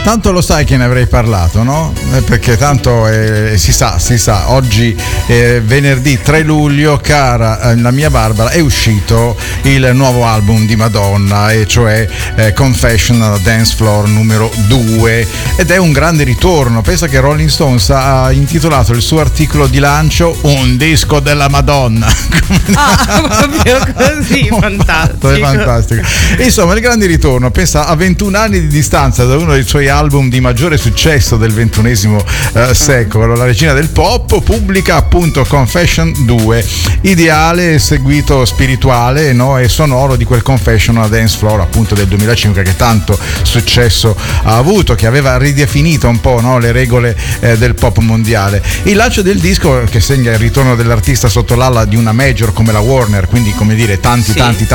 Tanto lo sai che ne avrei parlato, no? Perché tanto si sa, oggi venerdì 3 luglio, cara la mia Barbara, è uscito il nuovo album di Madonna, e cioè Confession on the Dance Floor numero 2, ed è un grande ritorno. Pensa che Rolling Stones ha intitolato il suo articolo di lancio Un disco della Madonna. Proprio così, fantastico. È fantastico. Insomma, il grande ritorno, pensa, a 21 anni di distanza da uno dei suoi album di maggiore successo del XXI secolo, la regina del pop pubblica appunto Confession 2, ideale seguito spirituale, no, e sonoro di quel Confession on a Dance Floor appunto del 2005, che tanto successo ha avuto, che aveva ridefinito un po', no, le regole del pop mondiale. Il lancio del disco, che segna il ritorno dell'artista sotto l'ala di una major come la Warner, quindi come dire tanti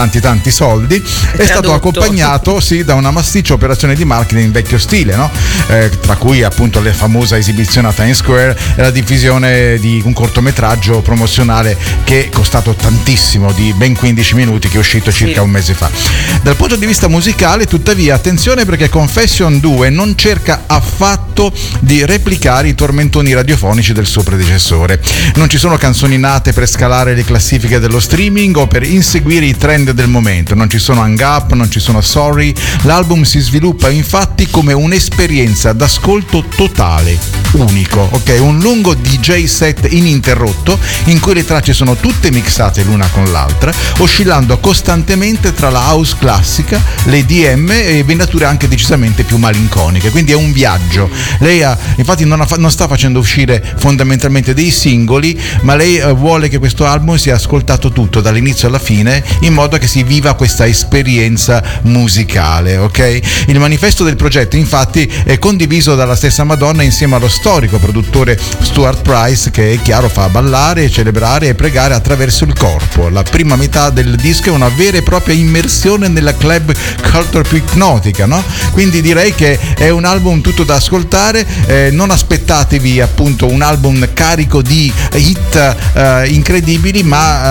soldi, è stato accompagnato da una massiccia operazione di marketing in vecchio stile, no? Tra cui appunto la famosa esibizione a Times Square e la diffusione di un cortometraggio promozionale che è costato tantissimo, di ben 15 minuti, che è uscito circa un mese fa. Dal punto di vista musicale, tuttavia, attenzione, perché Confession 2 non cerca affatto di replicare i tormentoni radiofonici del suo predecessore. Non ci sono canzoni nate per scalare le classifiche dello streaming o per inseguire i trend del momento, non ci sono Hang Up, non ci sono Sorry. L'album si sviluppa infatti come un'esperienza d'ascolto totale, unico, ok? Un lungo DJ set ininterrotto in cui le tracce sono tutte mixate l'una con l'altra, oscillando costantemente tra la house classica, le EDM e venature anche decisamente più malinconiche. Quindi è un viaggio. Lei infatti non sta facendo uscire fondamentalmente dei singoli, ma lei vuole che questo album sia ascoltato tutto dall'inizio alla fine, in modo che si viva questa esperienza musicale, ok? Il manifesto del progetto infatti è condiviso dalla stessa Madonna insieme allo storico produttore Stuart Price, che è chiaro fa ballare, celebrare e pregare attraverso il corpo. La prima metà del disco è una vera e propria immersione nella club culture più ipnotica, no? Quindi direi che è un album tutto da ascoltare. Non aspettatevi appunto un album carico di hit incredibili, ma